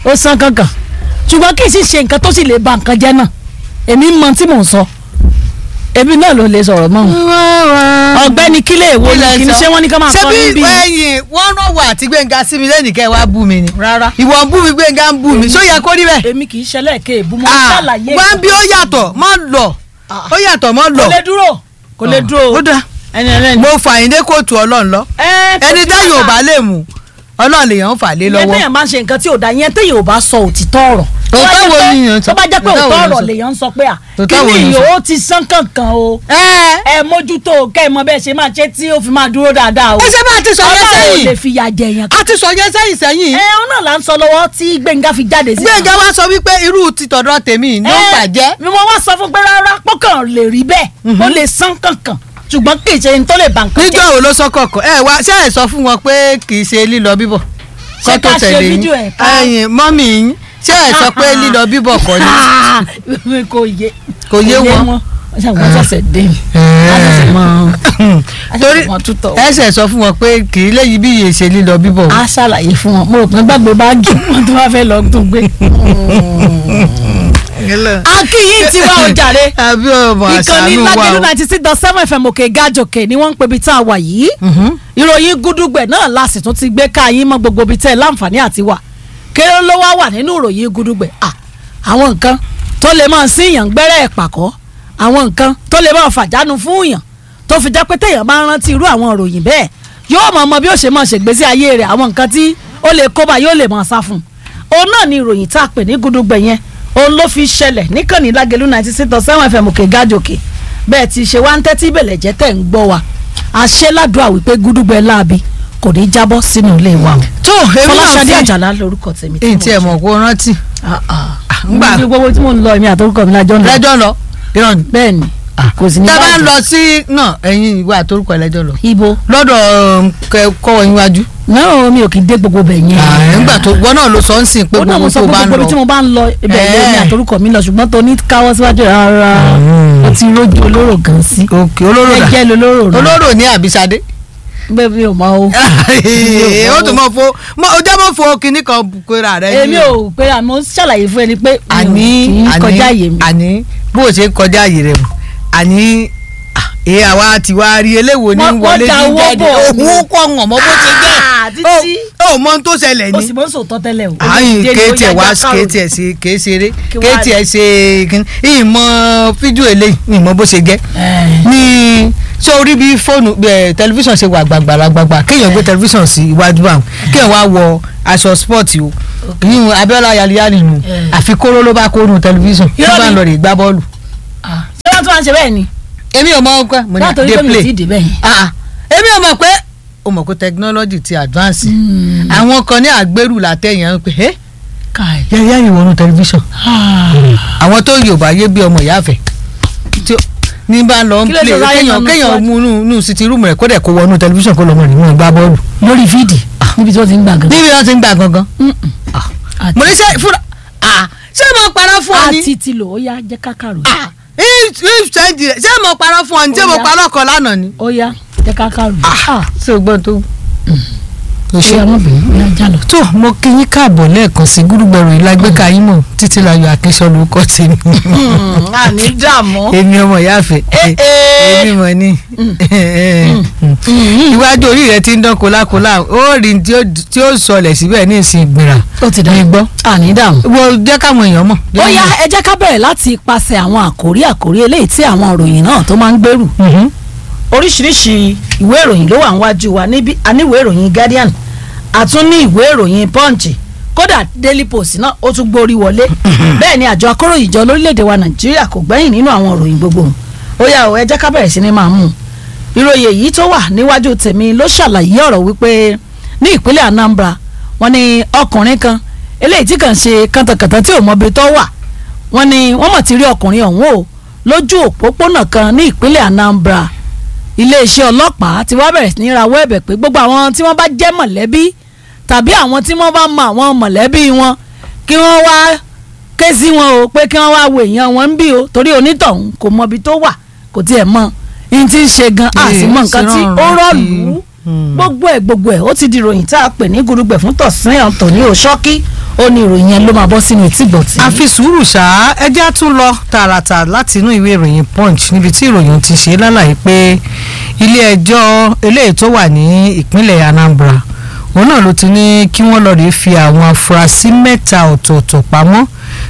ó san kankan ṣùgbọ́n kì í sì ṣe nǹkan tó sì lè ba nǹkan jẹ́ náà èmi mọ tí mò ń sọ èmi náà ló lè sọ̀rọ̀ mọ́ ọ̀gbẹ́ni kílẹ̀ èwo ni kì í ṣe wọ́n ní ká máa sọ níbí. ṣebí ẹ̀yin wọ́n rán wà àti Gbénga sí mi lẹ́nìí kẹ́ wá bú mi ni. rárá ìwọ ń bú mi Gbénga ń bú mi ṣó yẹ kó rí bẹ́ẹ̀. èmi kì í ṣẹlẹ̀ ké èbú mọ́ ṣàlàyé. wọ́n bí ó yàtọ̀ mọ́ lọ ó yàtọ̀ mọ́ lọ. kò lè dúró ó dá mo fà yín dé kóòtù Ọlọ́run lọ ẹni dá Yorùbá lè mú Ọlọ́run lèèyàn ń fà lé lọ́wọ́. ìyẹn téèyàn máa ń ṣe nǹkan tí ò dá yẹn téèyàn ò bá sọ òtítọ́ ọ̀rọ̀. òótọ́ wo ni yàn sọ tó bá jẹ́ pé òótọ́ ọ̀rọ̀ lèèyàn ń sọ pé kí ni ìyó ti sán kankan o. ẹ mójútó kẹ́ ẹ mọ bẹ́ẹ̀ ṣe máa ṣe tí ó fi máa dúró dáadáa o. ẹ ṣe bá a ti sọ yẹn sẹ́yìn Ọlọ́run ò lè fi yà jẹ yẹn. a ti sọ yẹn sẹ́yìn. ọ náà là ń sọ lọ́wọ́ tí Gbénga fi jáde sí. Gbénga wá sọ wípé irú ti tọ̀dọ̀ tèmi ló bàjẹ́. mi wọ́n wá sọ fún pé rárá pọ́kàn lè rí bẹ́ẹ̀ ó lè sán kankan ṣùgbọ́n kì í ṣe ní tó lè bà nǹkan jẹ́. níjọ́ wo ló sọ kọ̀ọ̀kan ẹ wá ṣé ẹ sọ fún wọn pé kì í ṣe lílọ bíbọ̀ ṣé ká ṣe fídíò ẹ̀ ká ẹ̀yin mọ́mì yín ṣé ẹ sọ pé lílọ bíbọ̀ kọ́ ni. kò yé wọn wọ́n ṣẹ̀ṣẹ̀ dé torí ẹsẹ̀ sọ fún wọn pé kì í léyìí bí iye ṣe lílọ bíbọ̀. a ṣàlàyé fún wọn mo rò pé gbàgbé báàgì wọn tó bá fẹ́ lọ tún gbé. akíyín ti wá ojàre ìkànnì Lágẹ̀lú 96.7 FM òkè gájòkè ni wọ́n ń pe ibi tá a wà yìí ìròyìn gúdúgbẹ̀ náà láti tún ti gbé káyín mọ́ gbogbo ibi tẹ́ ẹ láǹfààní àti wà kéré ló wá wà nínú ìròyìn gúdúgbẹ̀ àwọn nǹkan tó lè máa síyàn gbẹ́rẹ́ ẹ̀pàkọ́ àwọn nǹkan tó lè máa fàjánu fún yàn tó fi jẹ́ pé téèyàn bá ń rántí irú àwọn ìròyìn bẹ́ẹ̀ yóò mọ̀ ọmọ bí ó ṣe máa ṣègbésí ayé rẹ̀ àwọn nǹkan tí ó lè kóbá yóò lè máa sá fún òun náà ni ìròyìn tá a pè ní gúdúgbẹ̀ yẹn òun ló fi ṣẹlẹ̀ níkànnì Lágẹ̀lú 96.7 FM òkè gájòkè bẹ́ẹ̀ ti ṣe wá ń tẹ́tí bẹ̀lẹ̀ jẹ́ tẹ̀ ń gbọ́ wa àṣẹ ládùúgbà wípé gúdúgbẹ̀ láabi kò ní jábọ́ sínú ilé wa o. tó èmi náà Fọláṣadé Àjàlá lórúkọ tèmi. èyí tí ẹ mọ̀ kó rántí. ngbà gbogbo tí mò ń lọ èmi àtòrúkọ mi lájọ́ ń lọ. lẹ́jọ́ lọ irọ́ ni. bẹ́ẹ̀ ni kò sí ní tá a bá ń báyìí. lọ sí náà ẹ̀yin ìwà àtòrúkọ ẹlẹ́jọ́ lọ. ibo. lọ́dọ̀ kọ́wọ́ yín wájú. náà mi ò kì í dé gbogbo bẹ̀ yẹn. nígbà tó wọ́n náà ló sọ ń sìn pé gbogbo tó bá ń lọ. gbogbo tí mo bá ń lọ ibẹ̀ yẹn mi àtòrúkọ mi lọ ṣùgbọ́n tó ní káwọ́ síwájú rárá o ti rójú olóró gan sí. òkè olóró dà ẹjẹ lolóró rẹ. olóró ní àbísadé. bẹ́ẹ̀ mi ò mọ o. ó tún mọ fo ó jẹ́ mọ́ fo kinní kan pera rẹ. èmi ò pé àmọ́ ṣàlàyé fún ẹni pé àní kọjá àyè mi. àní bó o ṣe kọjá àyè rẹ mu àní àwa ti wá rí eléwo ní wọlé ní jáde owó kọ́ ọ̀hún mọ́ bó ṣe jẹ́ ó mọ tó ṣẹlẹ̀ ní. o sì mọ́ sòótọ́ tẹ́lẹ̀ o. àyìn kéétì ẹ̀ wá kéétì ẹ̀ ṣe kééṣeré kéétì ẹ̀ ṣe ìmọ̀ fídíò eléyìí ìmọ̀ bó ṣe jẹ́ ní ṣé orí bí fóònù tẹlifíṣàn ṣe wà gbàgbàlagbàgbà kéèyàn gbé tẹlifíṣàn sí iwájú àwọn kéèyàn wá wọ aṣọ spọ́ọ̀tì o yíyún Abíọ́lá yaliyali nù àfi kóró ló bá kóró tẹlifíṣàn tó bá ń lọ rè gbá bọ́ọ̀lù. ṣé wọ́n tún wá ń ṣe bẹ́ẹ̀ ni. èmi ò mọ ọkọ mo ní látòrí pé mi ò tí ì dé bẹ́ẹ̀. èmi ò mọ̀ pé o mọ̀ pé technology ti advance àwọn kan ní àgbérù látẹ̀yìn pé yẹ́yẹ́ ìwọ̀nù tẹlifíṣàn àwọn tó Yorùbá yé bí ọmọ ìyá àfẹ́ ní bá lọ ń play kéèyàn mú nù sitting room rẹ̀ kó dẹ̀ kó wọnú tẹlifíṣàn kó lọ́mọ rẹ̀ mú gbá bọ́ọ̀lù. lórí fídì níbi tí wọ́n ti ń gbà gangan. níbi tí wọ́n ti ń gbà gangan. mo ní sẹ́ fúnra ṣé mo parọ́ fún ọ ni. àti ti lò ó yá jẹ́ kákàrò. ṣé mo parọ́ fún ọ ni ṣé mo parọ́ kọ lánàá ni. ó yá jẹ́ kákàrò. ṣé o gbọ́n tó. o ṣe ọmọbìnrin ní ajá lọ. tó mo kí yín káàbọ̀ lẹ́ẹ̀kan sí gúrúgbẹ̀rù ìlágbèéká yín mọ̀ Títílayọ̀ Akínsọ́ lórúkọ tèmi. àní dààmú. èmi ọmọ ìyáàfẹ́ èmi mọ̀ ní. iwájú orí rẹ ti ń dán kólákólá ó rí tí ó sọlẹ̀ síbẹ̀ ní ìsìn ìgbìrà. ó ti dán gbọ́. àní dààmú. wo jẹ́ káwọn èèyàn mọ̀. ó yá ẹ jẹ́ ká bẹ̀rẹ̀ láti ipasẹ̀ àwọn àkórí eléyìí tí àwọn ìròyìn náà tó máa ń gbèrú. oríṣiríṣi ìwé ìròyìn ló wà níwájú wa níbí a ní ìwé ìròyìn Guardian a tún ní ìwé ìròyìn Punch kódà Daily Post náà ó tún gborí wọlé bẹ́ẹ̀ ni àjọ akóròyìnjọ lórílẹ̀‐èdè wa Nàìjíríà kò gbẹ́yìn nínú àwọn ìròyìn gbogbo ó yá ẹ jẹ́ ká bẹ̀rẹ̀ sí ni máa mú ìròyìn èyí tó wà níwájú tèmi ló ṣàlàyé ọ̀rọ̀ wípé ní ìpínlẹ̀ Anambra wọ́n ní ọkùnrin kan eléyìí tí kàn ṣe kàntàkàntà tí ò mọbi tó wà wọ́n ní wọ́n mọ̀ ti rí ọkùnrin ọ̀hún o lójú òpópónà kan ní ìpínlẹ̀ Anambra iléeṣẹ́ ọlọ́pàá ti wá bẹ̀rẹ̀ sí ní rawọ́ ẹ̀bẹ̀ pé gbogbo àwọn tí wọ́n bá jẹ́ mọ̀lẹ́bí tàbí àwọn tí wọ́n bá mọ àwọn mọ̀lẹ́bí wọn kí wọ́n wá ké sí wọn o pé kí wọ́n wá wo èèyàn wọn ń bí o torí onítọ̀hún kò mọbi tó wà kò tiẹ̀ mọ ní ti ń ṣe gan a sì mọ nǹkan tí ó rọ̀lú gbogbo ẹ̀ ó ti di ròyìn tá a pè ní gurugbẹ̀ fún tọ̀sán ọ̀tọ̀ ní òṣọ́kí ó ní ìròyìn yẹn ló máa bọ́ sínú ìtìgbọ̀tì. a fi sùúrù ṣá ẹjẹ́ á tún lọ tààràtà láti inú ìwé ìròyìn punch níbi tí ìròyìn ti ṣe lálàyé pé ilé ẹjọ́ eléyìí tó wà ní ìpínlẹ̀ Anambra òun náà ló ti ní kí wọ́n lọ rí fi àwọn afurasí 3 ọ̀tọ̀ọ̀tọ̀ pamọ́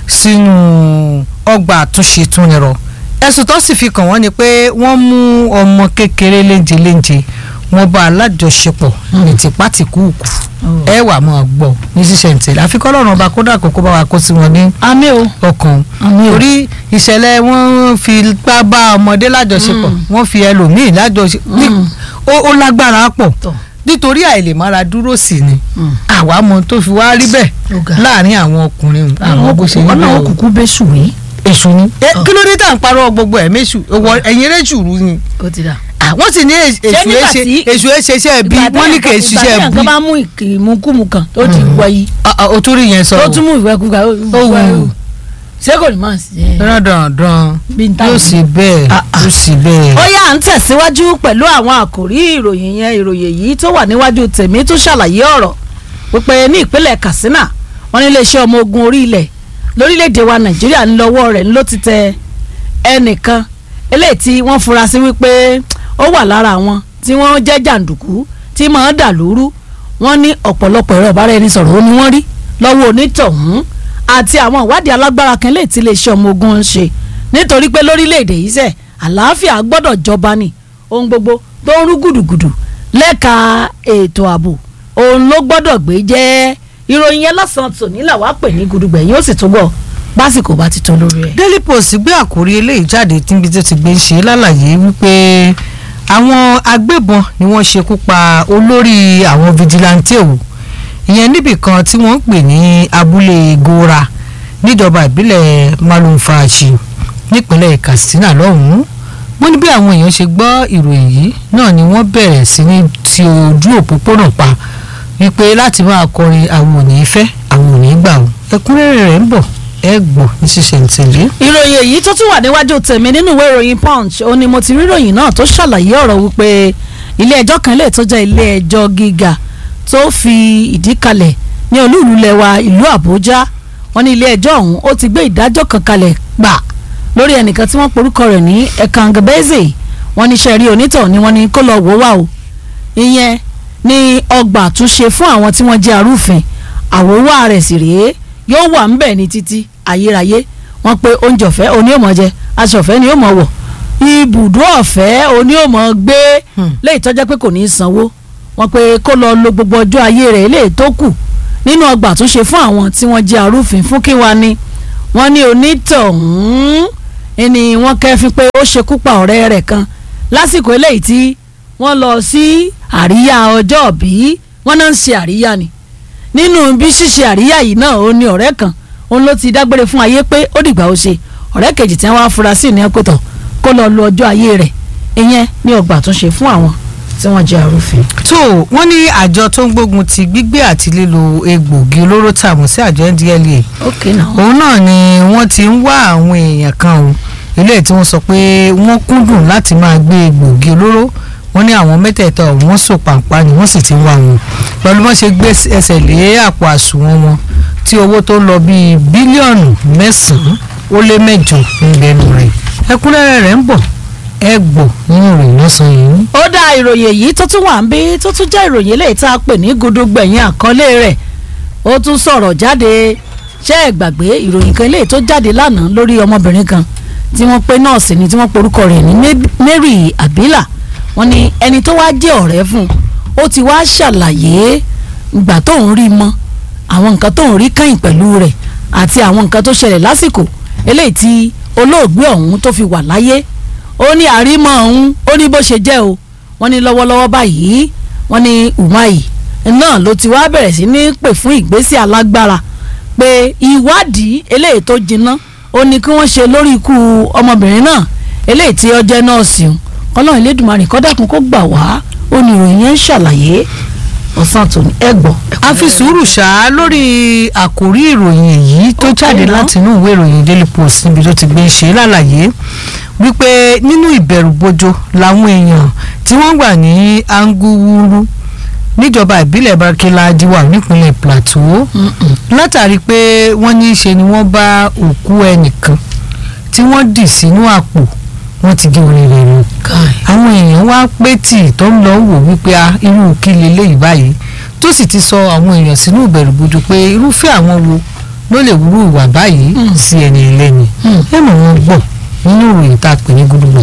sínú ọgbà àtúnṣe tún ẹ̀rọ ẹ̀sùn tó sì fi kàn wọ́n ni pé wọ́n mú ọmọ kékeré léńjeléńje wọ́n bá alájọṣepọ̀ ní tipátìkúùkù ẹ wà máa gbọ́ ní ṣíṣẹ̀ǹtẹ̀lẹ̀ àfikọ́ lọ́rùn ọba kódà kókó bá wa kó sí wọn ní ọkàn torí ìṣẹ̀lẹ̀ wọ́n fi gbá bá ọmọdé lájọṣepọ̀ wọ́n fi ẹlòmíì lájọṣepọ̀ ó lágbára pọ̀ nítorí àìlèmára dúró sí ni àwa mọ tó fi wá rí bẹ́ẹ̀ láàrin àwọn ọkùnrin àwọn bó ṣe ọ̀nà òkùnkùn bẹ́ẹ̀ sùn wí. èṣù ni kí ló dé tá à ń parọ́ gbogbo ẹ̀ méṣù ẹ̀yìn rẹ̀ ṣùrù ni wọ́n sì ní èṣù ẹ̀ ṣeṣẹ́ bí wọ́n ní kì í ṣiṣẹ́ bí. ìgbà tí nǹkan bá mú ìmúkúmu kan tó ti wọ yìí. o tún rí yẹn sọ o tún mú ìwẹ́kúga ó wù ṣé kò ní máa ṣe. dandan yóò sì bẹ́ẹ̀ yóò sì bẹ́ẹ̀. ó yá à ń tẹ̀síwájú pẹ̀lú àwọn àkòrí ìròyìn yẹn ìròyìn yìí tó wà níwájú tèmi tó ṣàlàyé ọ̀rọ̀ wípé ní ìpínlẹ̀ Katsina wọ́n ní iléeṣẹ́ ọmọ ogun orí ilẹ̀ lórílẹ̀‐èdè wa Nàìjíríà ńlọ́wọ́ rẹ̀ ló ti tẹ ẹnìkan eléyìí tí wọ́n fura sí wípé ó wà lára àwọn tí wọ́n jẹ́ jàǹdùkú tí máa ń dà lóru wọ́n ní ọ̀pọ̀lọpọ̀ ẹ̀rọ ìbáraẹnisọ̀rọ̀ ó ní wọ́n rí lọ́wọ́ onítọ̀hún àti àwọn ìwádìí alágbára kan lè ti iléeṣẹ́ ọmọ ogun ń ṣe nítorí pé lórílẹ̀‐èdè yìí sẹ̀ àlàáfíà gbọ́dọ̀ jọba ni ohun gbogbo tó ń rú gùdùgùdù lẹ́ka ètò ààbò òun ló gbọ́dọ̀ gbé jẹ́ ìròyìn yẹn lọ́sàn-án tòní làwa pè ní gudugbẹ̀ yóò sì túbọ̀ básìkò bá ti tó lórí ẹ̀. Daily Post gbé àkórí eléyìí jáde níbi tó ti gbé ṣe lálàyé wípé àwọn agbébọn ni wọ́n ṣekú pa olórí àwọn fìjìláńtì o ìyẹn níbì kan tí wọ́n ń pè ní abúlé Gora níjọba ìbílẹ̀ Malumfashi nípínlẹ̀ Katsina lọ́hùn-ún wọ́n ní bí àwọn èèyàn ṣe gbọ́ ìròyìn yìí náà ni wọ́n bẹ̀rẹ̀ sí ní ti ojú òpópónà pa wípé láti máa kọrin àwọn ò ní fẹ́ àwọn ò ní gbà ó ẹ̀kúnrẹ́rẹ́ rẹ̀ ń bọ̀ ẹ gbọ́ ní ṣíṣe ìtẹ̀lé. ìròyìn èyí tó tún wà níwájú tèmi nínú ìwé ìròyìn Punch ó ní mo ti rí ìròyìn náà tó ṣàlàyé ọ̀rọ̀ wípé ilé ẹjọ́ kan lè tó jẹ́ ilé ẹjọ́ gíga tó fi ìdí kalẹ̀ ní olú-ìlú lẹwa ìlú Àbújá wọ́n ní ilé ẹjọ́ ọ̀hún ó ti gbé ìdájọ́ kan kalẹ̀ gbà lórí ẹnìkan tí wọ́n porúkọ rẹ̀ ní Ekangabeze wọ́n ní sẹ́rí onítọ̀ ni wọ́n ní kó lọ wò wá o ìyẹn ní ọgbà àtúnṣe fún àwọn tí wọ́n jẹ́ arúfin àwòwá rẹ̀ sì rèé yóò wà ńbẹ̀ ní títí ayérayé wọ́n pé oúnjẹ ọ̀fẹ́ oní ò mọ̀ jẹ aṣọ ọ̀fẹ́ ni ó mọ̀ wọ̀ ibùdó ọ̀fẹ́ oní ò mọ̀ gbé léyìí tó jẹ́ pé kò ní í sanwó wọ́n pé kó lọ lo gbogbo ọjọ́ ayé rẹ̀ léyìí tó kù nínú ọgbà àtúnṣe fún àwọn tí wọ́n jẹ́ arúfin fún kí wá ní wọ́n ní onítọ̀hún ẹni wọ́n kẹ́fín pé ó ṣekú pa ọ̀rẹ́ rẹ̀ kan lásìkò eléyìí tí wọ́n lọ sí àríyá ọjọ́ òbí wọ́n náà ń ṣe àríyá ni nínú bí ṣíṣe àríyá yìí náà ó ní ọ̀rẹ́ kan òun ló ti dágbére fún ayé pé ó dìgbà ó ṣe ọ̀rẹ́ kejì tí wọ́n á fura sí ní ẹ̀kọ́tọ̀ kó lọ lo ọjọ́ ayé rẹ̀ ìyẹn ní ọgbà àtúnṣe fún àwọn tí wọ́n jẹ́ arúfin. tó wọ́n ní àjọ tó ń gbógun ti gbígbé àti lílo egbògi olóró tààmù sí àjọ NDLEA òun náà ni wọ́n ti ń wá àwọn èèyàn kan o ilé tí wọ́n sọ pé wọ́n kúndùn láti máa gbé egbògi olóró wọ́n ní àwọn mẹ́tẹ̀ẹ̀ta wọ́n so pàǹpá ni wọ́n sì ti ń wá wọn pẹ̀lú wọ́n ṣe gbé ẹsẹ̀ lé àpò àsùnwọ̀n wọn tí owó tó lọ bíi bílíọ̀nù 9.8 ń lẹ́nu rẹ̀ ẹ̀kúnrẹ́rẹ́ rẹ̀ ń bọ̀ ẹ gbọ́ nínú ìròyìn lọ́sàn yìí. ó dá ìròyìn èyí tó tún wà ń bí tó tún jẹ́ ìròyìn eléyìí tá a pè ní gudugbẹ̀yìn àkọlé rẹ̀ ó tún sọ̀rọ̀ jáde ṣé ẹ gbàgbé ìròyìn kan eléyìí tó jáde lánàá lórí ọmọbìnrin kan tí wọ́n pé nọ́ọ̀sì ni tí wọ́n porúkọ rẹ̀ ní Mary Abila wọ́n ní ẹni tó wá jẹ́ ọ̀rẹ́ fún ó ti wá ṣàlàyé ìgbà tó ń rí mọ́ àwọn nǹkan tó ń rí kẹ́yìn pẹ̀lú rẹ̀ àti àwọn nǹkan tó ṣẹlẹ̀ lásìkò eléyìí tí olóògbé ọ̀hún tó fi wà láyé ó ní àrímọ́ ọ̀hún ó ní bó ṣe jẹ́ o wọ́n ní lọ́wọ́lọ́wọ́ báyìí wọ́n ní Umahi náà ló ti wá bẹ̀rẹ̀ sí ní pè fún ìgbésẹ̀ alágbára pé ìwádìí eléyìí tó jinná ó ní kí wọ́n ṣe lórí ikú ọmọbìnrin náà eléyìí tí ó jẹ́ nọ́ọ̀sì Ọlọ́run Elédùmarè kó dákun kó gbà wá ó ní ìròyìn yẹn ń ṣàlàyé ọ̀sán tó ní ẹgbọ́. a fi sùúrù ṣá lórí àkórí ìròyìn èyí tó jáde láti inú ìwé ìròyìn Daily Post níbi tó ti gbé ṣe lálàyé wípé nínú ìbẹ̀rùbojo làwọn èèyàn tí wọ́n gbà ní Anguwuru níjọba ìbílẹ̀ Barkila Jiwa nípínlẹ̀ Plateau látàrí pé wọ́n ní í ṣe ni wọ́n bá òkú ẹnìkan tí wọ́n dì sínú àpò wọ́n ti gé orí rẹ̀ lọ. àwọn èèyàn wá pé tí tó ń lọ wò wípé irú kí leléyìí báyìí tó sì ti sọ àwọn èèyàn sínú ìbẹ̀rùbojo pé irúfẹ́ àwọn wo ló lè wúrú ìwà báyìí sí ẹni ẹlẹ́ni ẹ mọ̀ wọ́n gbọ́ nínú ìròyìn tá a pè ní Gudugbẹ.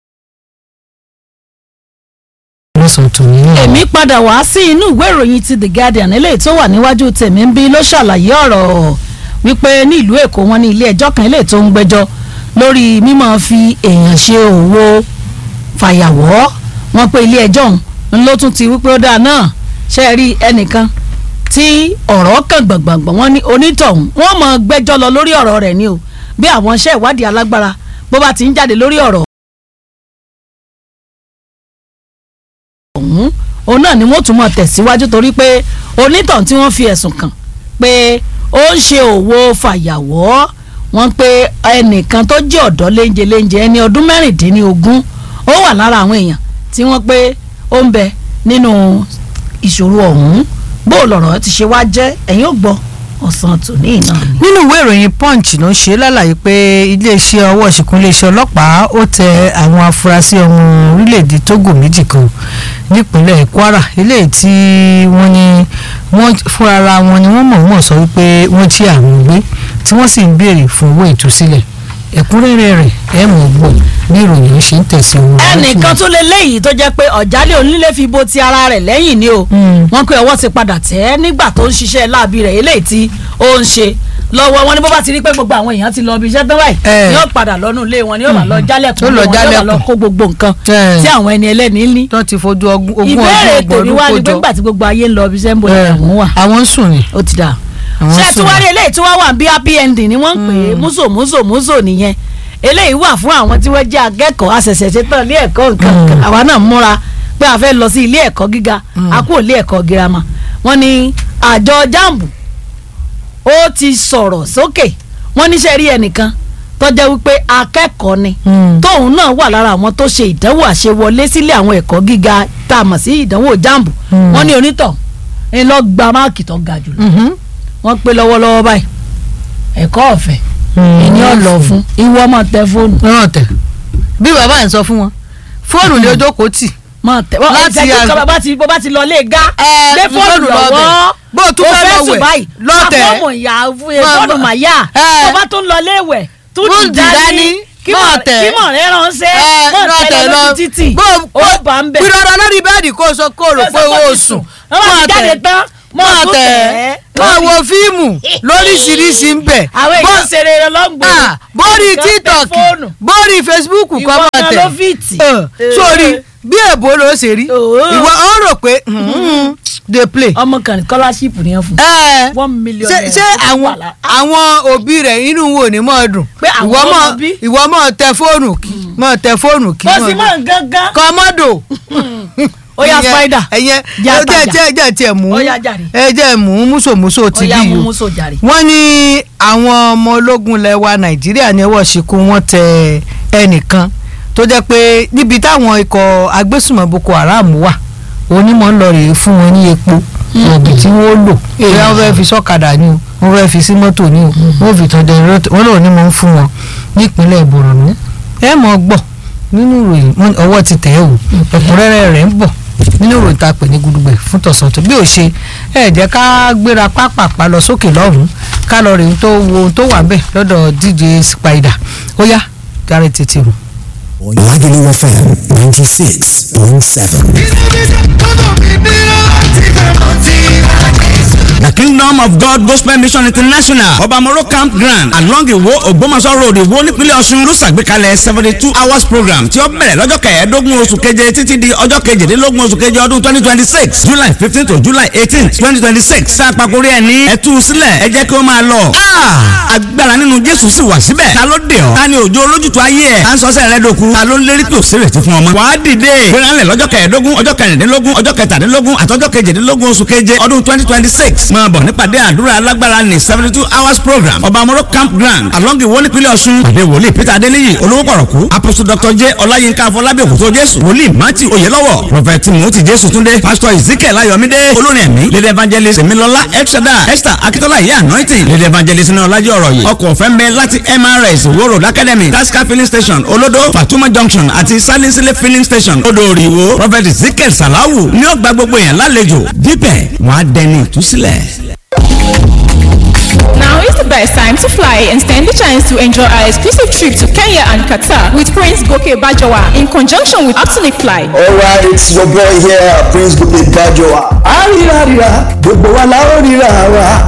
èmi padà wá sí inú ìwé ìròyìn ti The Guardian eléyìí tó wà níwájú tèmi ń bí ló ṣàlàyé ọ̀rọ̀ wípé ní ìlú Èkó wọn ní ilé ẹjọ́ kan eléyìí tó ń gbẹ́jọ́ lórí mímọ́ fi èèyàn ṣe òwò fàyàwọ́ wọn pé ilé ẹjọ́ ọ̀hún ló tún ti wípé ó dáa náà ṣe rí ẹnìkan tí ọ̀rọ̀ kan gbọ̀ngbọ̀ngbọ̀n wọn ní onítọ̀hún wọ́n mọ̀ gbẹ́jọ́ lọ lórí ọ̀rọ̀ rẹ̀ ni o bí àwọn iṣẹ́ ìwádìí alágbára bó bá ti ń jáde lórí ọ̀rọ̀ ọ̀hún òun náà ni wọ́n tún mọ̀ tẹ̀síwájú torí pé onítọ̀hún tí wọ́n fi ẹ̀sùn kàn pé ó ń ṣe òwò fàyàwọ́ wọ́n pé ẹnìkan tó jẹ́ ọ̀dọ́ léńjẹ ẹni ọdún mẹ́rìndínlógún ó wà lára àwọn èèyàn tí wọ́n pé ó ń bẹ nínú ìṣòro ọ̀hún bó lọ̀rọ̀ ti ṣe wá jẹ́ ẹ̀yin ò gbọ́ ọ̀sán tòní náà. nínú ìwé ìròyìn Punch ló ń ṣe lálàyé pé iléeṣẹ́ ọwọ́ ṣìkún iléeṣẹ́ ọlọ́pàá ó tẹ àwọn afurasí ọmọ orílẹ̀-èdè Togo méjì kan nípínlẹ̀ Kwara eléyìí tí wọ́n ní wọ́n fúnra wọn ni wọ́n mọ̀ọ́mọ̀ sọ wípé wọ́n jí àwọn gbé tí wọ́n sì ń béèrè fún owó ìtúsílẹ̀ ẹ̀kúnrẹ́rẹ́ rẹ̀ ẹ̀ mọ̀ gbọ́ bí ìròyìn ṣe ń tẹ̀sí wọn. ẹnìkan tó lé léyìí tó jẹ́ pé ọ̀jálẹ̀ onílé fi bo ti ara rẹ̀ lẹ́yìn ni o wọ́n pé ọwọ́ ti padà tẹ̀ ẹ́ nígbà tó ń ṣiṣẹ́ láabi rẹ̀ eléyìí tí ó ń ṣe lọ́wọ́ wọn ni bó bá ti rí pé gbogbo àwọn èèyàn ti lọ ibi iṣẹ́ tán báyìí yóò padà lọ́nù ilé wọn ni yóò máa lọ jálẹ̀kùn wọn yóò máa lọ kó gbogbo nǹkan tí àwọn ẹni ẹlẹ́ni ní. tó ti fojú ogún ọdún ìbéèrè tèmi wá ni pé nígbà tí gbogbo ayé ń lọ ibi iṣẹ́ ń bọ̀ ìyàwó wà. àwọn ń sùn ni. ó ti dà ṣé tí wọ́n rí eléyìí tí wọ́n wà bí happy ending ni wọ́n ń pè é múzò nìyẹn eléyìí wà fún àwọn tí wọ́n jẹ́ akẹ́kọ̀ọ́ àṣẹ̀ṣẹ̀ ṣetán ilé ẹ̀kọ́ nǹkan àwa náà múra pé a fẹ́ lọ sí ilé ẹ̀kọ́ gíga a kúrò ilé ẹ̀kọ́ girama wọ́n ní àjọ jambu ó ti sọ̀rọ̀ sókè wọ́n níṣẹ́ rí ẹnìkan tó jẹ́ wípé akẹ́kọ̀ọ́ ni tóun náà wà lára àwọn tó ṣe ìdánwò àṣewọlé sílé àwọn ẹ̀kọ́ gíga tá a mọ̀ sí ìdánwò jambu wọ́n ní onítọ̀ ń lọ gba máàkì tó ga jù wọ́n pé lọ́wọ́lọ́wọ́ báyìí ẹ̀kọ́ ọ̀fẹ́ ìní ọ̀lọ́ fún ìwọ máa tẹ fóònù. náà tẹ bí bàbá yẹn sọ fún wọn fóònù ni ojú kò tì. máa tẹ láti àgbẹ̀ bó bá ti lọ lé ga lé fóònù lọ́wọ́ bó o tún fẹ́ lọ wẹ̀ lọ́tẹ̀ àfọ̀mù ìyá fóònù mà yá tó bá tún lọ lé wẹ̀ tó ti dání kí mọ̀ rẹ̀ ránṣẹ́ mọ̀ tẹ̀lé lójú títì ó bá ń bẹ̀. gbìdọ̀rọ̀ lórí bẹ́ẹ̀dì kó o sọ kó o rò pé o sùn máa tẹ̀ máa tẹ̀ máa wo fíìmù lóríṣiríṣi ń bẹ̀. àwọn èèyàn ṣeré lọ́ngbọ̀n. bórí TikTok bórí Facebook kọ́ máa tẹ̀ sórí bí èbó ló ṣe rí ìwọ ọ rò pé dey play. ọmọ kan scholarship ni wọn fún. 1 million naira. ṣé àwọn òbí rẹ̀ inú wo ni mọ̀ dùn. pé àwọn ọmọ bí. ìwọ mọ̀ tẹ fóònù kí mọ̀ tẹ fóònù kí. ó sì mọ̀ gángan. kọ́mọ́dò. ó yá spider. ẹyẹ jẹ́ tiẹ̀ mú ẹ jẹ́ mú múṣòmúṣò ti bí yìí. ó yá mú múṣò jàre. wọ́n ní àwọn ọmọ ológun lẹwa Nàìjíríà ní ọwọ́ ṣìkú wọ́n tẹ ẹnìkan tó jẹ́ pé níbi táwọn ikọ̀ agbésùnmọ̀ Boko Haram wà onímọ̀ ń lọ rèé fún wọn ní epo ọ̀bì tí wọ́n lò bóyá wọ́n fẹ́ fi sọ́kadà ni o wọ́n fẹ́ fi sí mọ́tò ni o wọ́n fi tán jẹnẹrétọ̀ wọ́n lòun ní mọ̀ ń fún wọn nípínlẹ̀ Borno ẹ mọ̀ gbọ́ nínú ìròyìn ọwọ́ ti tẹ̀ ẹ́ o ẹ̀kúnrẹ́rẹ́ rẹ̀ ń bọ̀ nínú ìròyìn tá a pè ní Gudugbẹ fún tọ̀sán tó bí ó ṣe ẹ jẹ́ ká gbéra pápápá lọ sókè lọ́hùn-ún ká lọ rèé tó wo ohun tó wà bẹ́ẹ̀ lọ́dọ̀ DJ Spider ó yá járe tètè rò. Lagelu FM 96.7. The Kingdom of God Gospel Mission International Obamoro Campground along Iwo Ogbomoso Road Iwo nípínlẹ̀ Ọ̀ṣun ló ṣàgbékalẹ̀ 72 hours program tí ó bẹ̀rẹ̀ lọ́jọ́ kẹẹ̀ẹ́dógún oṣù keje títí di ọjọ́ kejìdínlógún oṣù keje ọdún 2026 July 15 to July 18 2026 sáàpàkórí ẹ̀ ní ẹ̀tú sílẹ̀ ẹ jẹ́ kí ó máa lọ. agbára nínú Jésù sì wà síbẹ̀ ta ló dé ọ́ ta ni òjò olójútu ayé ẹ̀ ta ń sọ́sẹ̀ rẹ dòkú ta ló ń lérí pé òsèré ti fún ọmọ. wàá dìde gbéranlẹ̀ lọ́jọ́ kẹẹ̀ẹ́dógún ọjọ́ kẹrìndínlógún ọjọ́ kẹtàdínlógún àtọ́jọ́ kejìdínlógún oṣù keje ọdún 2026 máa bọ̀ nípàdé àdúrà alágbára ní 72 hours program ọba amoro campground along iwo nípínlẹ̀ ọ̀ṣun pàdé wòlíì peter adéníyì olówó pọ̀rọ̀kú apostle dr j ọláyínká afọlábí òkútó jésù wòlíì matthew oyelọ́wọ̀ prophet timothy jésù túndé pastor ezekiel ayọ̀mídé olórin ẹ̀mí lady evangelist emilọlá elshada esther akitola ìyá anointing lady evangelist ní ọlájí ọ̀rọ̀ yìí ọkọ̀ ọ̀fẹ́ ń bẹ láti mrs wo road academy tasca filling station olodo fatuma junction àti salinsile filling station odò òrìwó prophet ezekiel salawu ní ọgbà gbogbo yẹn lálejò dípẹ̀ wọ́n á dẹni ìtúsílẹ̀. Now is the best time to fly and stand the chance to enjoy our exclusive trip to Kenya and Qatar with Prince Goke Bajawa in conjunction with Aptonic Fly. Alright, it's your boy here, Prince Goke Bajawa. Arira, gbogbo wa la ó ríra wa.